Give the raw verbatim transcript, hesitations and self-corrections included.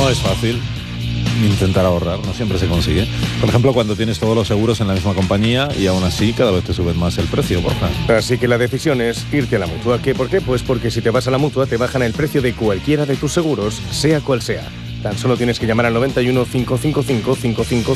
No es fácil intentar ahorrar, no siempre se consigue. Por ejemplo, cuando tienes todos los seguros en la misma compañía y aún así cada vez te suben más el precio, Borja. Así que la decisión es irte a la Mutua. ¿Qué? ¿Por qué? Pues porque si te vas a la Mutua te bajan el precio de cualquiera de tus seguros, sea cual sea. Tan solo tienes que llamar al noventa y uno, cinco cinco cinco, cinco cinco